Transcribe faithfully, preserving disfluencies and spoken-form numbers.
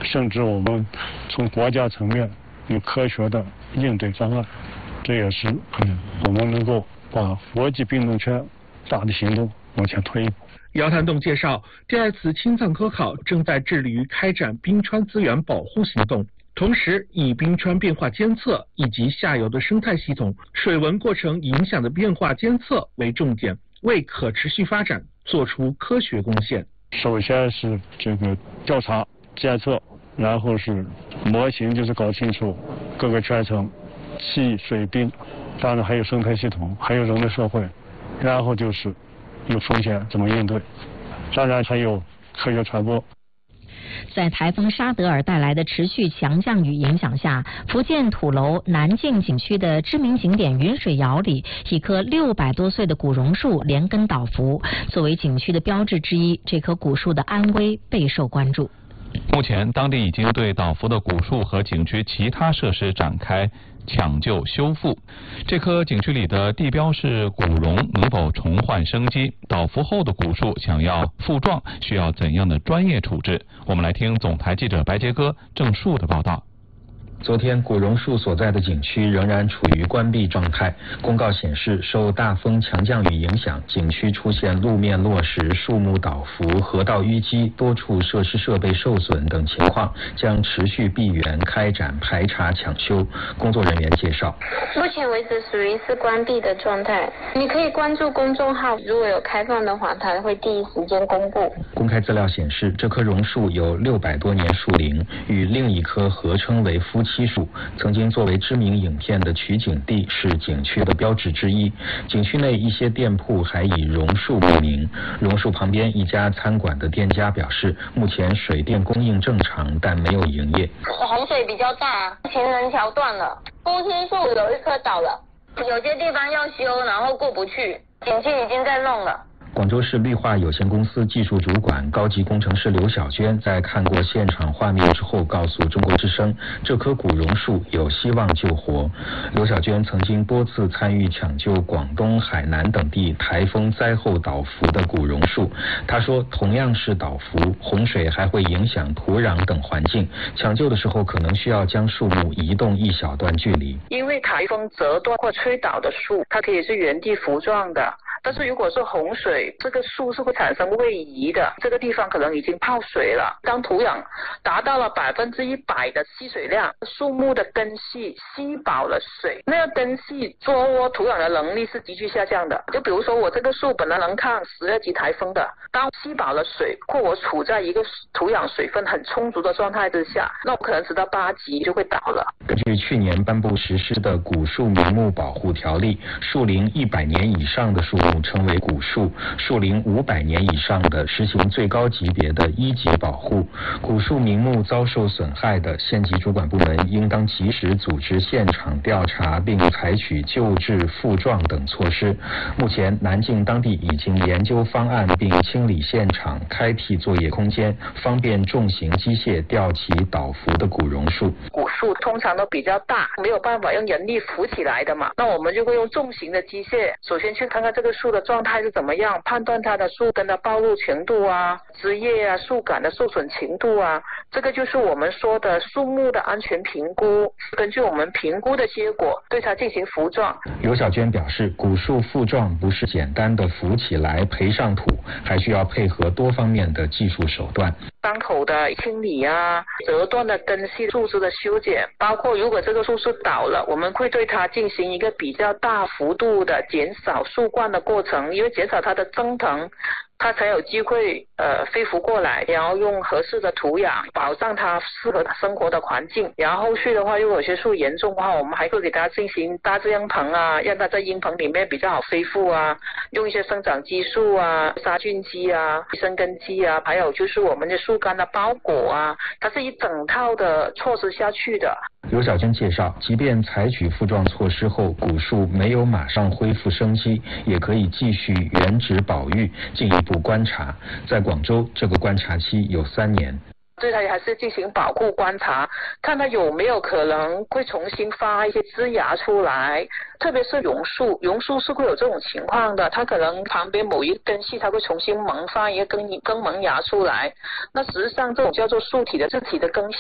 甚至我们从国家层面有科学的应对方案，这也是嗯我们能够把国际病毒圈大的行动往前推一步。 姚谭栋介绍，第二次青藏科考正在致力于开展冰川资源保护行动，同时以冰川变化监测以及下游的生态系统、水文过程影响的变化监测为重点，为可持续发展做出科学贡献。 首先是这个调查监测，然后是模型，就是搞清楚各个圈层、气、水、冰，当然还有生态系统，还有人类社会，然后就是有风险怎么应对，当然还有科学传播。 在台风沙德尔带来的持续强降雨影响下，福建土楼南靖景区的知名景点云水谣里，一棵六百多岁的古榕树连根倒伏，作为景区的标志之一，这棵古树的安危备受关注。 目前，当地已经对倒伏的古树和景区其他设施展开抢救修复。这棵景区里的地标是古榕，能否重焕生机？倒伏后的古树想要复壮，需要怎样的专业处置？我们来听总台记者白杰哥、郑树的报道。 昨天，古榕树所在的景区仍然处于关闭状态。公告显示，受大风强降雨影响，景区出现路面落石、树木倒伏、河道淤积、多处设施设备受损等情况，将持续闭园开展排查抢修。工作人员介绍， 目前为止属于是关闭的状态。你可以关注公众号，如果有开放的话，它会第一时间公布。 公开资料显示，这棵榕树有六百多年树龄，与另一棵合称为夫妻树，曾经作为知名影片的取景地，是景区的标志之一。景区内一些店铺还以榕树命名。榕树旁边一家餐馆的店家表示，目前水电供应正常，但没有营业。 洪水比较大，行人桥断了，夫妻树有一棵倒了，有些地方要修，然后过不去，景区已经在弄了。 广州市绿化有限公司技术主管、高级工程师刘小娟在看过现场画面之后，告诉中国之声，这棵古榕树有希望救活。刘小娟曾经多次参与抢救广东、海南等地台风灾后倒伏的古榕树。她说，同样是倒伏，洪水还会影响土壤等环境，抢救的时候可能需要将树木移动一小段距离。 因为台风折断或吹倒的树，它可以是原地扶壮的。但是如果是洪水，这个树是会产生位移的，这个地方可能已经泡水了。当土壤达到了百分之一百的吸水量，树木的根系吸饱了水，那个根系捉握土壤的能力是急剧下降的。就比如说我这个树本来能抗十二级台风的，当吸饱了水，或我处在一个土壤水分很充足的状态之下，那我可能直到八级就会倒了。 根据去年颁布实施的古树名木保护条例，树龄一百年以上的树木称为古树，树龄五百年以上的实行最高级别的一级保护。古树名木遭受损害的，县级主管部门应当及时组织现场调查，并采取救治、复壮等措施。目前，南靖当地已经研究方案，并清理现场，开辟作业空间，方便重型机械吊起倒伏的古榕树。 古树通常都比较大，没有办法用人力扶起来的嘛，那我们就会用重型的机械，首先去看看这个树的状态是怎么样，判断它的树根的暴露程度啊、枝叶啊、树干的受损程度啊，这个就是我们说的树木的安全评估。根据我们评估的结果，对它进行扶壮。 刘小娟表示，古树复壮不是简单的扶起来培上土，还需要配合多方面的技术手段。 伤口的清理啊，折断的根系树枝的修剪，包括如果这个树是倒了，我们会对它进行一个比较大幅度的减少树冠的过程，因为减少它的增藤，它才有机会呃飞浮过来，然后用合适的土壤保障它适合它生活的环境。然后后续的话，如果有些树严重的话，我们还会给它进行大自然棚啊，让它在阴棚里面比较好恢复啊，用一些生长激素啊、杀菌剂啊、生根剂啊，还有就是我们的树干的包裹啊，它是一整套的措施下去的。 刘小娟介绍，即便采取复壮措施后，古树没有马上恢复生机，也可以继续原址保育，进一步观察。在广州，这个观察期有三年。 对它还是进行保护观察，看它有没有可能会重新发一些枝芽出来，特别是榕树，榕树是会有这种情况的，它可能旁边某一根系它会重新萌发一个根根萌芽出来，那实际上这种叫做树体的自体的更新。